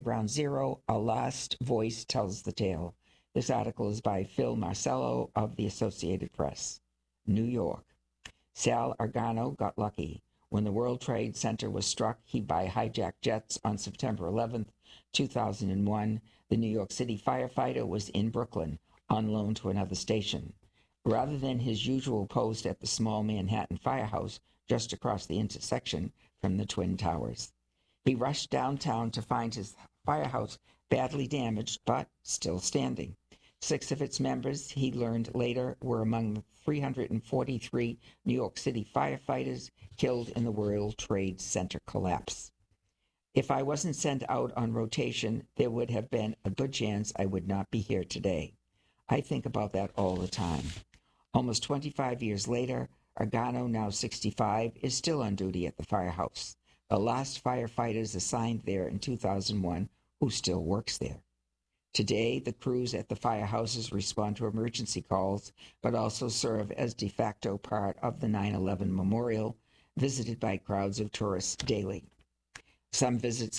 Ground Zero, a last voice tells the tale. This article is by Phil Marcello of the Associated Press. New York. Sal Argano got lucky. When the World Trade Center was struck by hijacked jets on September 11th, 2001, the New York City firefighter was in Brooklyn on loan to another station. Rather than his usual post at the small Manhattan firehouse just across the intersection from the Twin Towers, he rushed downtown to find his firehouse badly damaged but still standing. 6 of its members, he learned later, were among the 343 New York City firefighters killed in the World Trade Center collapse. If I wasn't sent out on rotation, there would have been a good chance I would not be here today. I think about that all the time. Almost 25 years later, Argano, now 65, is still on duty at the firehouse. The last firefighters assigned there in 2001 who still works there. Today, the crews at the firehouses respond to emergency calls, but also serve as de facto part of the 9/11 memorial, visited by crowds of tourists daily. Some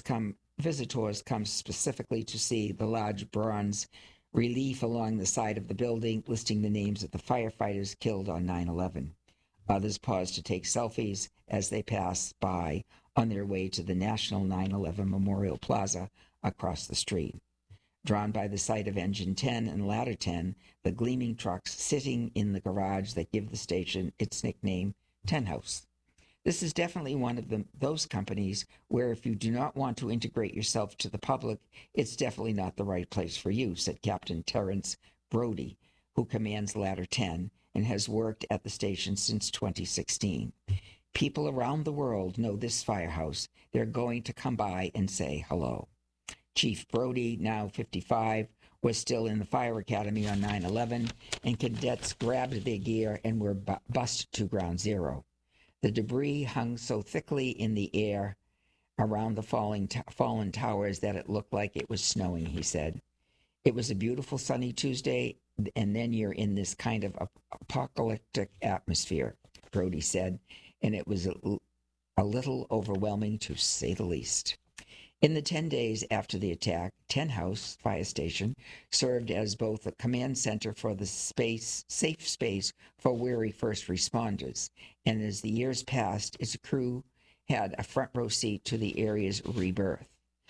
visitors come specifically to see the large bronze relief along the side of the building listing the names of the firefighters killed on 9/11. Others pause to take selfies as they pass by on their way to the National 9/11 Memorial Plaza across the street. Drawn by the sight of Engine 10 and Ladder 10, the gleaming trucks sitting in the garage that give the station its nickname, Ten House. This is definitely one of those companies where if you do not want to integrate yourself to the public, it's definitely not the right place for you, said Captain Terrence Brody, who commands Ladder 10 and has worked at the station since 2016. People around the world know this firehouse. They're going to come by and say hello. Chief Brody, now 55, was still in the fire academy on 9/11, and cadets grabbed their gear and were bussed to Ground Zero. The debris hung so thickly in the air around the fallen towers that it looked like it was snowing, he said. It was a beautiful sunny Tuesday, and then you're in this kind of apocalyptic atmosphere, Brody said, and it was a little overwhelming to say the least. In the 10 days after the attack, Ten House Fire Station served as both a command center for the safe space for weary first responders, and as the years passed, its crew had a front row seat to the area's rebirth.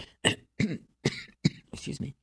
Excuse me.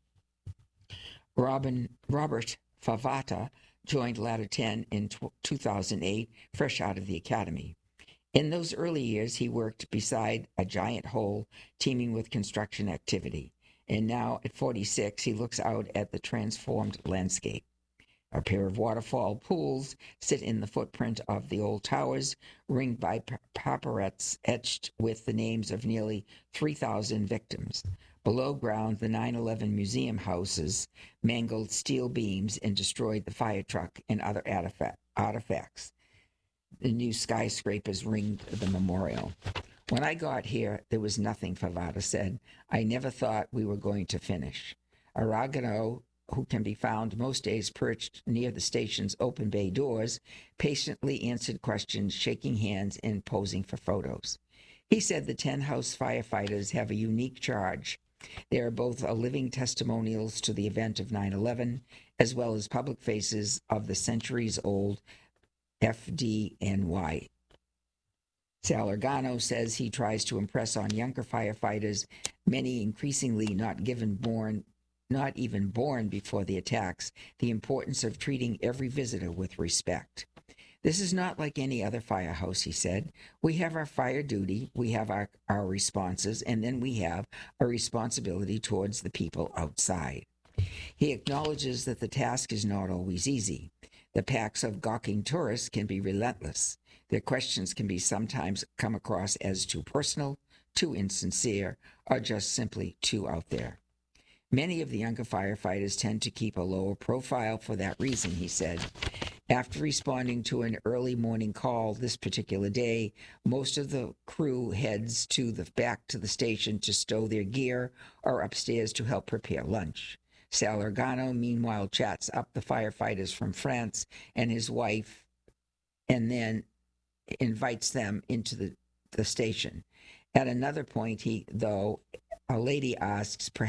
Robert Favata joined Ladder 10 in 2008, fresh out of the academy. In those early years, he worked beside a giant hole teeming with construction activity, and now at 46, he looks out at the transformed landscape. A pair of waterfall pools sit in the footprint of the old towers, ringed by paparets etched with the names of nearly 3,000 victims. Below ground, the 9/11 museum houses mangled steel beams and destroyed the fire truck and other artifacts. The new skyscrapers ringed the memorial. When I got here, there was nothing, Favata said. I never thought we were going to finish. Aragano, who can be found most days perched near the station's open bay doors, patiently answered questions, shaking hands and posing for photos. He said the 10 House firefighters have a unique charge. They are both a living testimonials to the event of 9/11, as well as public faces of the centuries-old FDNY. Sal Argano says he tries to impress on younger firefighters, many increasingly not even born before the attacks, the importance of treating every visitor with respect. This is not like any other firehouse, he said. We have our fire duty, we have our responses, and then we have a responsibility towards the people outside. He acknowledges that the task is not always easy. The packs of gawking tourists can be relentless. Their questions can be sometimes come across as too personal, too insincere, or just simply too out there. Many of the younger firefighters tend to keep a lower profile for that reason, he said. After responding to an early morning call this particular day, most of the crew heads back to the station to stow their gear or upstairs to help prepare lunch. Sal Argano, meanwhile, chats up the firefighters from France and his wife and then invites them into the station. At another point, a lady asks,